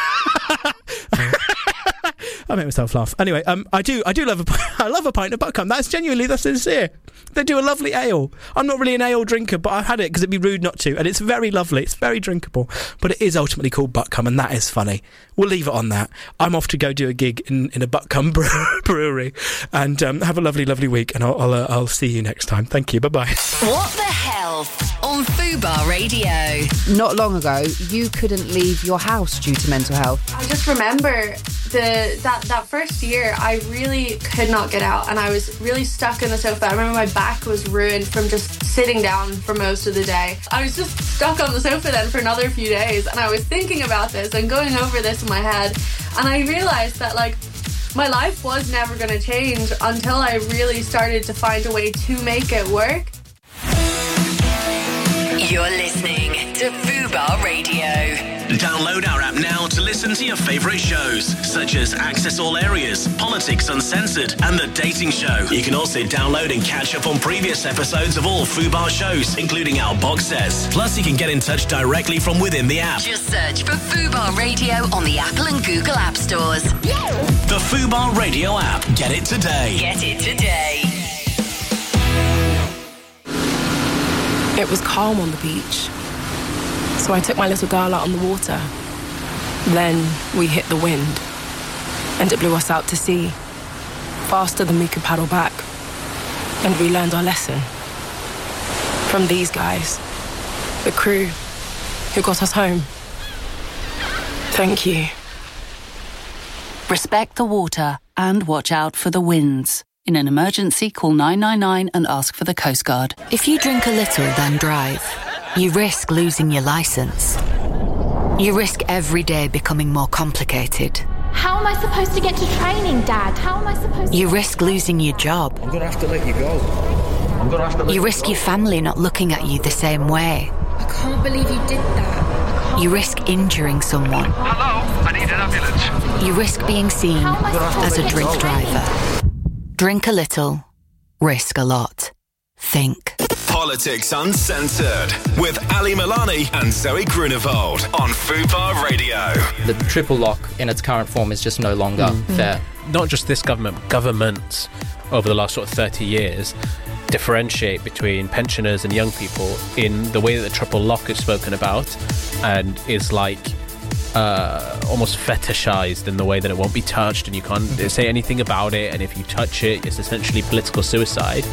I make myself laugh. Anyway, I do love a pint of Buckcombe. That's sincere. They do a lovely ale. I'm not really an ale drinker, but I've had it because it'd be rude not to, and it's very lovely. It's very drinkable, but it is ultimately called Buckcombe, and that is funny. We'll leave it on that. I'm off to go do a gig in a Buckcombe brewery, and have a lovely, lovely week, and I'll see you next time. Thank you. Bye-bye. What the Health on Fubar Radio. Not long ago, you couldn't leave your house due to mental health. I just remember that first year, I really could not get out, and I was really stuck in the sofa. I remember my back was ruined from just sitting down for most of the day. I was just stuck on the sofa then for another few days, and I was thinking about this and going over this in my head, and I realised that my life was never going to change until I really started to find a way to make it work. You're listening to Fubar Radio. Download our app now to listen to your favourite shows, such as Access All Areas, Politics Uncensored, and The Dating Show. You can also download and catch up on previous episodes of all Fubar shows, including our box sets. Plus, you can get in touch directly from within the app. Just search for Fubar Radio on the Apple and Google App Stores. The Fubar Radio app. Get it today. Get it today. It was calm on the beach, so I took my little girl out on the water. Then we hit the wind, and it blew us out to sea, faster than we could paddle back. And we learned our lesson from these guys, the crew who got us home. Thank you. Respect the water and watch out for the winds. In an emergency, call 999 and ask for the Coast Guard. If you drink a little, then drive, you risk losing your licence. You risk every day becoming more complicated. How am I supposed to get to training, Dad? How am I supposed to... You risk losing your job. I'm going to have to let you go. You risk your family not looking at you the same way. I can't believe you did that. You risk injuring someone. Hello, I need an ambulance. You risk being seen as a drink driver. Drink a little, risk a lot. Think. Politics Uncensored with Ali Milani and Zoe Grunewald on Fubar Radio. The triple lock in its current form is just no longer fair. Not just this government, but governments over the last sort of 30 years differentiate between pensioners and young people in the way that the triple lock is spoken about, and is like almost fetishized in the way that it won't be touched and you can't say anything about it, and if you touch it, it's essentially political suicide.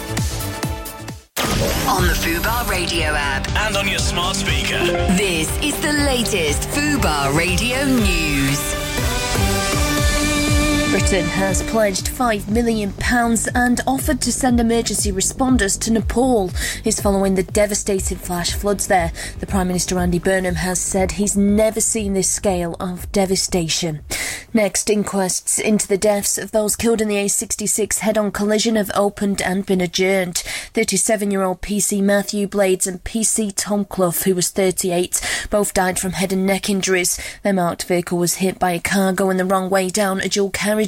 On the Fubar Radio app and on your smart speaker. This is the latest Fubar Radio news. Britain has pledged £5 million and offered to send emergency responders to Nepal. This following the devastating flash floods there. The Prime Minister Andy Burnham has said he's never seen this scale of devastation. Next, inquests into the deaths of those killed in the A66 head-on collision have opened and been adjourned. 37-year-old PC Matthew Blades and PC Tom Clough, who was 38, both died from head and neck injuries. Their marked vehicle was hit by a car going the wrong way down a dual carriageway.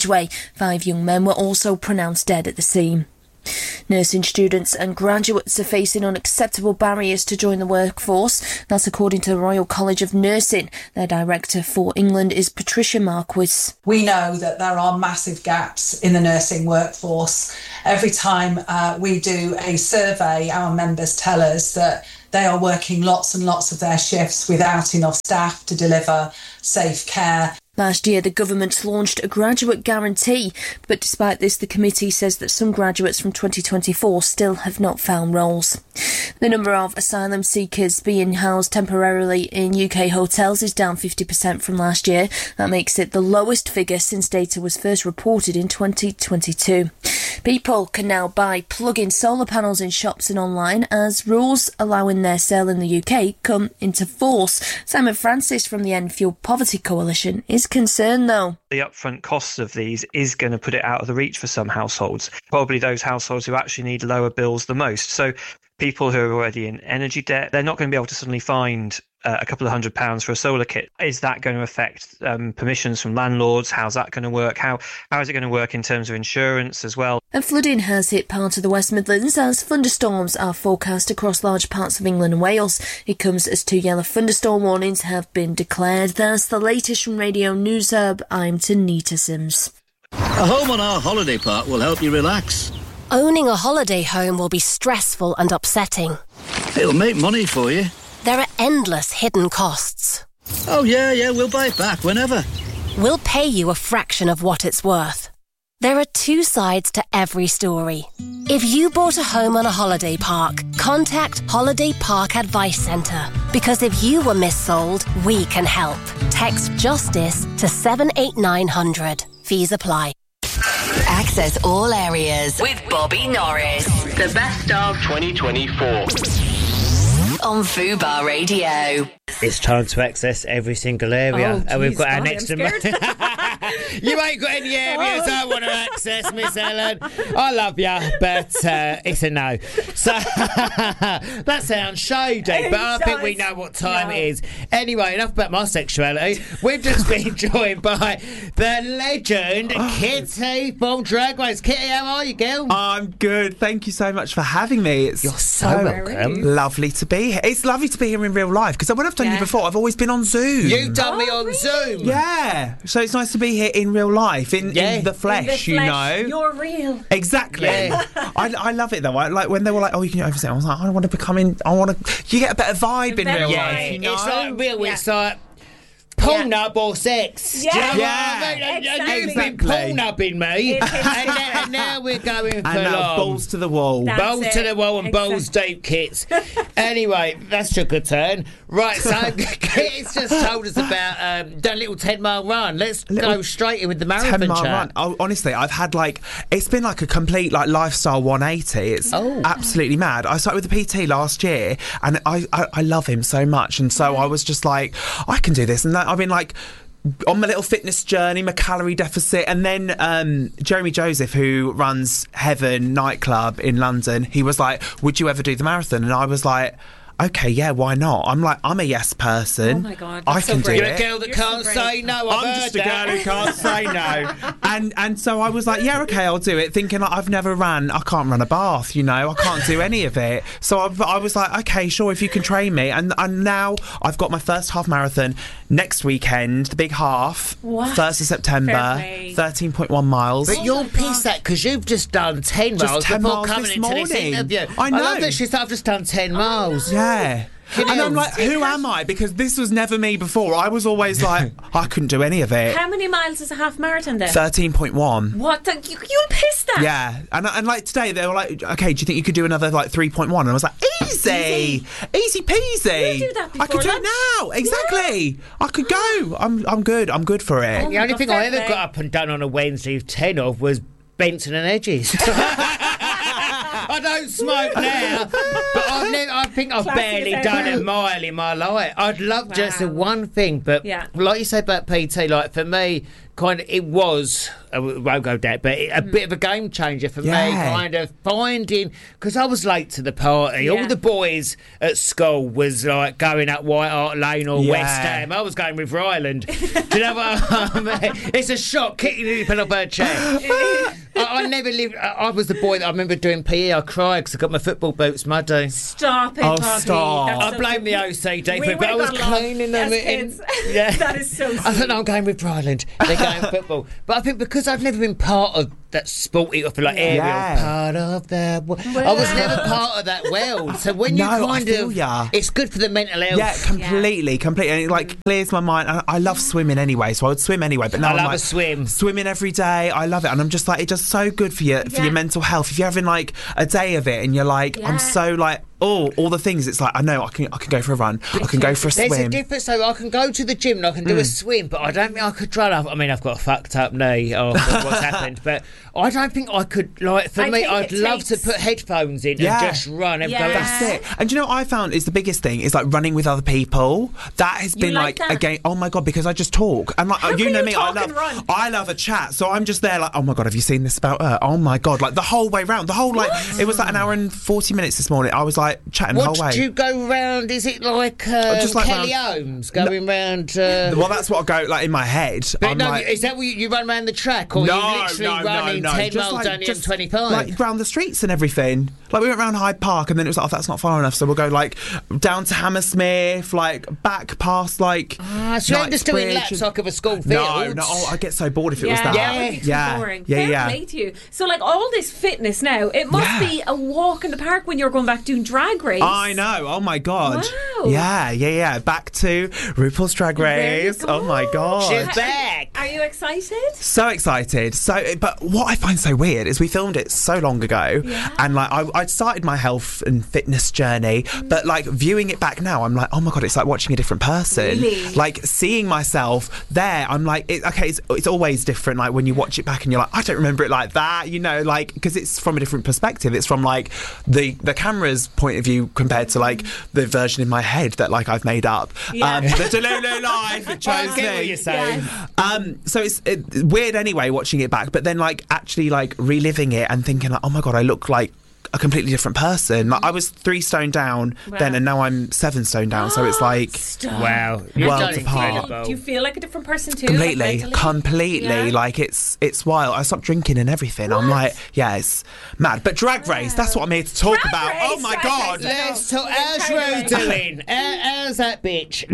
5 young men were also pronounced dead at the scene. Nursing students and graduates are facing unacceptable barriers to join the workforce. That's according to the Royal College of Nursing. Their director for England is Patricia Marquis. We know that there are massive gaps in the nursing workforce. Every time we do a survey, our members tell us that they are working lots and lots of their shifts without enough staff to deliver safe care. Last year, the government launched a graduate guarantee, but despite this, the committee says that some graduates from 2024 still have not found roles. The number of asylum seekers being housed temporarily in UK hotels is down 50% from last year. That makes it the lowest figure since data was first reported in 2022. People can now buy plug-in solar panels in shops and online as rules allowing their sale in the UK come into force. Simon Francis from the End Fuel Poverty Coalition is concerned, though. The upfront costs of these is going to put it out of the reach for some households, probably those households who actually need lower bills the most. So people who are already in energy debt, they're not going to be able to suddenly find a couple of £100 for a solar kit. Is that going to affect permissions from landlords? How's that going to work? How is it going to work in terms of insurance as well? And flooding has hit part of the West Midlands as thunderstorms are forecast across large parts of England and Wales. It comes as 2 yellow thunderstorm warnings have been declared. That's the latest from Radio News Hub. I'm Tanita Sims. A home on our holiday park will help you relax. Owning a holiday home will be stressful and upsetting. It'll make money for you. There are endless hidden costs. Oh, yeah, we'll buy it back whenever. We'll pay you a fraction of what it's worth. There are two sides to every story. If you bought a home on a holiday park, contact Holiday Park Advice Centre. Because if you were missold, we can help. Text JUSTICE to 78900. Fees apply. Access all areas with Bobby Norris. The best of 2024. On Fubar Radio. It's time to access every single area. Oh, we've got our Bobby, next... I'm You ain't got any areas I want to access, Miss Ellen. I love you, but it's a no. So that sounds shady, but I think we know what time it is. Anyway, enough about my sexuality. We've just been joined by the legend Kitty from Drag Race. Kitty, how are you, girl? I'm good. Thank you so much for having me. You're so welcome. Lovely to be here. It's lovely to be here in real life because when I've done you before, I've always been on Zoom. You've done me on Zoom? Yeah. So it's nice to be here in real life, in the flesh, you know. You're real. Exactly. Yeah. I love it though. Like when they were like, "Oh, you can oversee," I was like, "I want to become in." You get a better vibe in real life. You know? It's like real. It's like porn up or sex. Yeah. Do you know what I mean? Exactly. You've been porn upping me, and now we're going for balls to the wall. Balls to the wall and balls deep, Kits. Anyway, that took a turn. Right, so Kit's just told us about done a little 10-mile run. Let's go straight in with the marathon 10-mile chat. run. Oh, honestly, I've had it's been like a complete lifestyle 180. It's absolutely mad. I started with the PT last year, and I love him so much, and so I was just like, I can do this, and that I've been like on my little fitness journey, my calorie deficit, and then Jeremy Joseph, who runs Heaven nightclub in London, he was like, would you ever do the marathon? And I was like, okay, yeah, why not? I'm a yes person. Oh my God, I can do it. You're a girl that can't say no. I'm just a girl who can't say no. And so I was like, yeah, okay, I'll do it. Thinking I've never ran. I can't run a bath, you know. I can't do any of it. So I was like, okay, sure, if you can train me. And now I've got my first half marathon next weekend, the big half, 1st of September, 13.1 miles. But you'll piss that because you've just done 10 miles before coming into this interview. I know. I love that she's like, I've just done 10 miles. Yeah. And I'm like, who am I? Because this was never me before. I was always like, I couldn't do any of it. How many miles is a half marathon then? 13.1. What? You'll piss that. Yeah. And like today, they were like, okay, do you think you could do another like 3.1? And I was like, easy peasy. You do that before I could do lunch. it now. Exactly. Yeah. I could go. I'm good. I'm good for it. The only thing I ever got up and done on a Wednesday 10 of was Benson and Edges. I don't smoke now, but I think I've barely done a mile in my life. I'd love just the one thing, but like you say about PT, like for me, kind of it was, I won't go that, but a bit of a game changer for me, kind of finding, because I was late to the party. All the boys at school was like going up White Hart Lane or West Ham. I was going with Ryland. Do you know what I mean? It's a shock, kicking it up her chair. I never lived. I was the boy that I remember doing PE. I cried because I got my football boots muddy. Stop it, Bobby. Stop. I blame the OCD for it, but I was cleaning them. That is so sweet. I thought, no, I'm going with Ryland. They're going football. But I think because I've never been part of that sporty, I feel like Ariel, part of that. I was never part of that world. So when you it's good for the mental health. Yeah, completely. And it like clears my mind. I love swimming anyway, so I would swim anyway. But now I love like, a swim. Swimming every day. I love it, and I'm just like, it's just so good for your mental health. If you're having like a day of it, and you're like, I'm so like. All the things. It's like I know I can go for a run. I can go for a swim. There's a difference. So I can go to the gym and I can do a swim, but I don't think I could run. I mean, I've got a fucked up knee after what's happened, but I don't think I could. Like for me, I'd love to put headphones in and just run. That's it. And do you know what I found is the biggest thing is like running with other people. That has been like again. Oh my god, because I just talk and like you know me, I love a chat. So I'm just there like, oh my god, have you seen this about her? Oh my god, like the whole way round, it was like an hour and 40 minutes this morning. I was like chatting the whole way. What do you go round? Is it like Kelly Holmes going round? Well, that's what I go like in my head. But is that what you run around the track, or you literally running 10 miles down the M25? Like round the streets and everything. Like we went round Hyde Park, and then it was like, oh, that's not far enough, so we'll go like down to Hammersmith, like back past like. So you're just doing laps like of a school field. No, I get so bored if it was that. Yeah, boring. Fair play to you. So like all this fitness now, it must be a walk in the park when you're going back doing Drag Race. I know. Oh my god. Wow. Yeah. Back to RuPaul's Drag Race. Oh my god. She's back. Are you excited? So excited. But what I find so weird is we filmed it so long ago, and like I'd started my health and fitness journey, but like viewing it back now, I'm like, oh my god, it's like watching a different person. Really? Like seeing myself there, I'm like, it's always different. Like when you watch it back and you're like, I don't remember it like that, you know, like because it's from a different perspective. It's from like the camera's point of view compared to like the version in my head that like I've made up. The Delulu life, it chose me. What you're saying. So it's weird anyway watching it back, but then like actually like reliving it and thinking like, oh my god, I look like a completely different person. Like I was 3 stone down then, and now I'm 7 stone down. So it's like wow, worlds apart. Do you feel like a different person too? Completely. Yeah. Like it's wild. I stopped drinking and everything. I'm like, it's mad. But Drag Race, that's what I'm here to talk about. Oh my god. Let's talk. How's Ru doing? How's that bitch?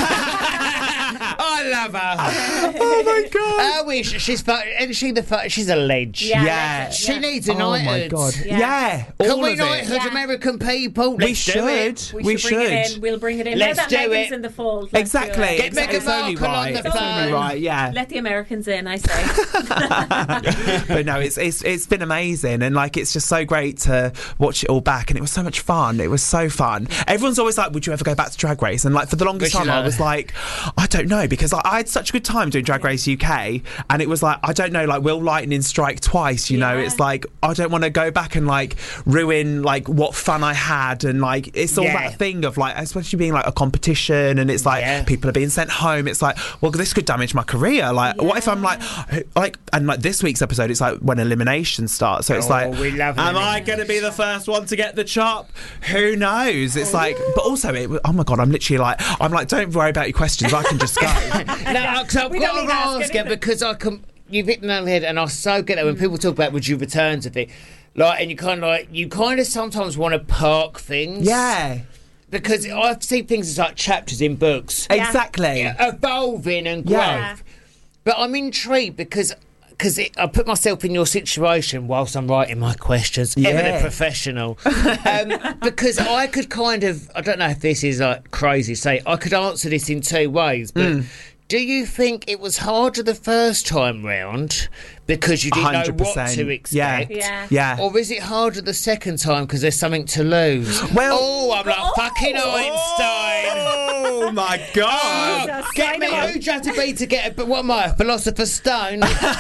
I love her. Oh my god. I wish she's she's a ledge. Yeah. She needs a knighthood. Oh my god. Yeah. Can we knighthood American people? We should. We should. Bring it in. We'll bring it in. Let's now that do Megan's it. in the fold. Exactly. Get Meghan Markle on the phone. It's only right. Yeah. Let the Americans in, I say. But no, it's been amazing, and like it's just so great to watch it all back, and it was so much fun. It was so fun. Everyone's always like, would you ever go back to Drag Race? And like for the longest time I was like, I don't know, because I had such a good time doing Drag Race UK, and it was like, I don't know, like will lightning strike twice, you know? It's like I don't want to go back and like ruin like what fun I had, and like it's all that thing of like, especially being like a competition, and it's like people are being sent home. It's like, well, this could damage my career. Like what if I'm like and like this week's episode, it's like when elimination starts, so it's like, am I going to be the first one to get the chop? Who knows? It's like, but also oh my god, I'm like, don't worry about your questions, I can just go. No, I've got to ask you because you've hit the nail on the head, and I so get that when people talk about would you return to things, like, and you kind of sometimes want to park things. Yeah. Because I see things as like chapters in books. Exactly. Evolving and growth. Yeah. But I'm intrigued because because I put myself in your situation whilst I'm writing my questions. Yeah. Ever the professional. Because I could kind of, I don't know if this is like crazy, say I could answer this in two ways, but do you think it was harder the first time round because you didn't know what 100%. to expect? Yeah. Or is it harder the second time because there's something to lose? Well, I'm like fucking Einstein. Oh my God! Oh, get me. Who'd you have to be to get But what am I? A Philosopher's Stone?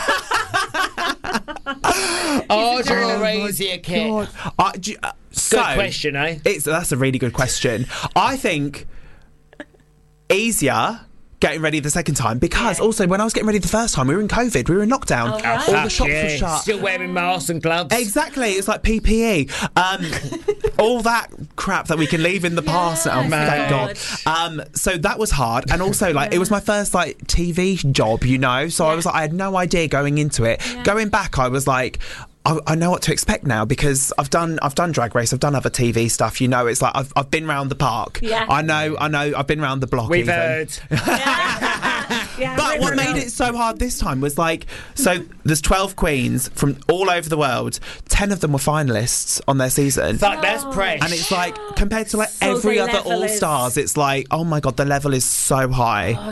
Harder or easier, Kit? Good question, eh? That's a really good question. I think easier getting ready the second time, because also when I was getting ready the first time, we were in COVID, we were in lockdown, all the shops were shut, still wearing masks and gloves. Exactly, it's like PPE, all that crap that we can leave in the past now, thank God. So that was hard, and also like it was my first like TV job, you know, so I was like, I had no idea going into it. Going back, I was like, I know what to expect now, because I've done Drag Race, I've done other TV stuff, you know, it's like I've been round the park. I know, I've been round the block. We've heard. But what made it so hard this time was like, so there's 12 queens from all over the world, 10 of them were finalists on their season. Fuck, that's press. And it's like, compared to like every other All Stars, it's like, oh my God, the level is so high.